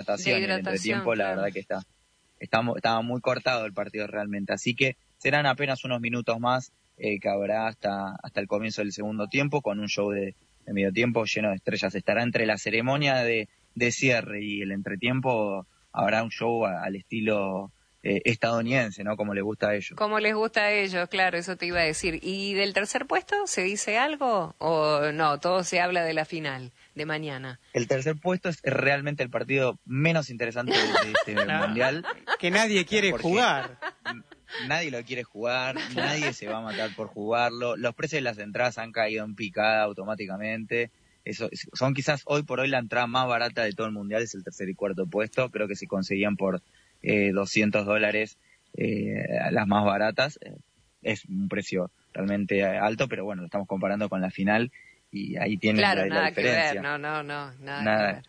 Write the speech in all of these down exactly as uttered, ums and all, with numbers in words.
hidratación, de y el hidratación, entretiempo, la claro. verdad que está, está, estaba muy cortado el partido realmente. Así que serán apenas unos minutos más eh, que habrá hasta, hasta el comienzo del segundo tiempo, con un show de, de medio tiempo lleno de estrellas. Estará entre la ceremonia de, de cierre y el entretiempo, habrá un show a, al estilo eh, estadounidense, ¿no? Como les gusta a ellos. Como les gusta a ellos, claro, eso te iba a decir. ¿Y del tercer puesto se dice algo o no? Todo se habla de la final de mañana. El tercer puesto es realmente el partido menos interesante de, de este Claro. mundial. Que nadie quiere Porque jugar. Nadie lo quiere jugar, nadie se va a matar por jugarlo. Los precios de las entradas han caído en picada automáticamente. Eso, son quizás hoy por hoy la entrada más barata de todo el mundial, es el tercer y cuarto puesto. Creo que se conseguían por eh, doscientos dólares eh, las más baratas. Eh, es un precio realmente alto, pero bueno, lo estamos comparando con la final y ahí tiene Claro, la, la nada que diferencia. ver, no, no, no, nada, Nada. que ver.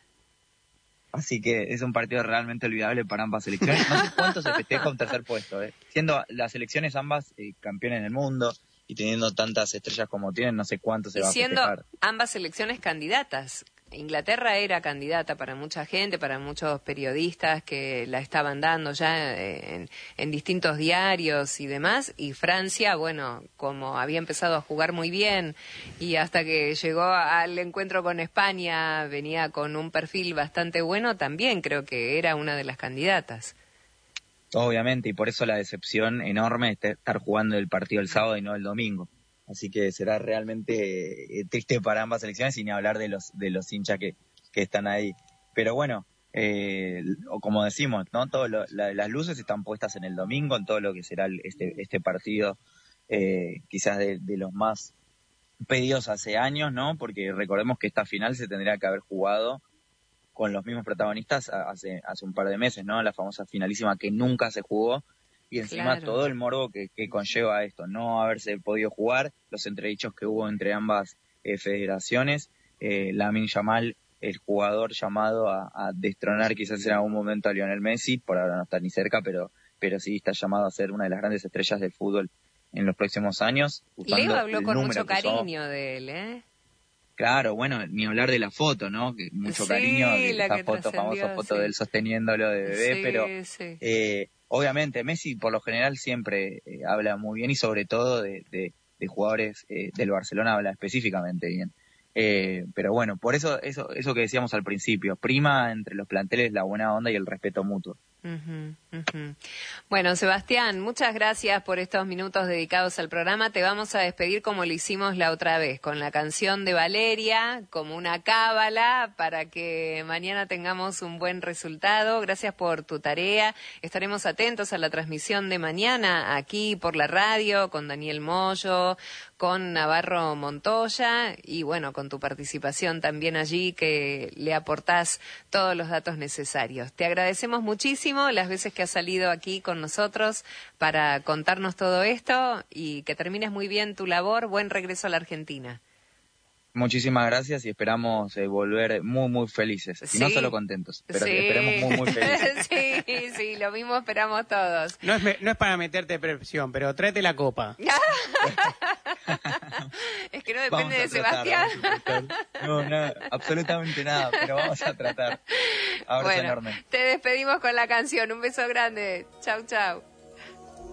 Así que es un partido realmente olvidable para ambas selecciones. No sé cuánto se festeja un tercer puesto, ¿eh? Siendo las selecciones ambas eh, campeones del mundo y teniendo tantas estrellas como tienen, no sé cuánto se Y va a siendo festejar. ambas selecciones candidatas. Inglaterra era candidata para mucha gente, para muchos periodistas que la estaban dando ya en, en distintos diarios y demás, y Francia, bueno, como había empezado a jugar muy bien y hasta que llegó al encuentro con España venía con un perfil bastante bueno, también creo que era una de las candidatas. Obviamente, y por eso la decepción enorme es estar jugando el partido el sábado y no el domingo. Así que será realmente eh, triste para ambas selecciones, y ni hablar de los de los hinchas que, que están ahí. Pero bueno, eh, o como decimos, ¿no? Todo lo, la, las luces están puestas en el domingo, en todo lo que será el, este este partido, eh, quizás de, de los más pedidos hace años, ¿no? Porque recordemos que esta final se tendría que haber jugado con los mismos protagonistas hace hace un par de meses, ¿no? La famosa finalísima que nunca se jugó. Y encima Claro. todo el morbo que, que conlleva esto, no haberse podido jugar, los entredichos que hubo entre ambas eh, federaciones, eh, Lamine Yamal, el jugador llamado a, a destronar quizás en algún momento a Lionel Messi, por ahora no está ni cerca, pero, pero sí está llamado a ser una de las grandes estrellas del fútbol en los próximos años. Leo habló el con número mucho que usó. cariño de él, ¿eh? Claro, bueno, ni hablar de la foto, ¿no? Que mucho Sí, cariño, de la esa que foto, trascendió, famosa foto sí. de él sosteniéndolo de bebé, Sí, pero sí. eh, obviamente Messi por lo general siempre eh, habla muy bien, y sobre todo de, de, de jugadores eh, del Barcelona habla específicamente bien. Eh, pero bueno, por eso, eso, eso que decíamos al principio, prima entre los planteles la buena onda y el respeto mutuo. Uh-huh, uh-huh. Bueno, Sebastián, muchas gracias por estos minutos dedicados al programa. Te vamos a despedir como lo hicimos la otra vez, con la canción de Valeria, como una cábala, para que mañana tengamos un buen resultado. Gracias por tu tarea. Estaremos atentos a la transmisión de mañana aquí por la radio, con Daniel Moyo, con Navarro Montoya y bueno, con tu participación también allí, que le aportás todos los datos necesarios. Te agradecemos muchísimo las veces que has salido aquí con nosotros para contarnos todo esto, y que termines muy bien tu labor. Buen regreso a la Argentina. Muchísimas gracias, y esperamos eh, volver muy, muy felices. Sí. Y no solo contentos, pero Sí. esperemos muy, muy felices. Sí, sí, lo mismo esperamos todos. No es, me- no es para meterte presión, pero tráete la copa. Es que no depende Vamos a de tratar, Sebastián. vamos a tratar. No, no, absolutamente nada, pero vamos a tratar. Abrazo Bueno, enorme. te despedimos con la canción. Un beso grande. Chau, chau.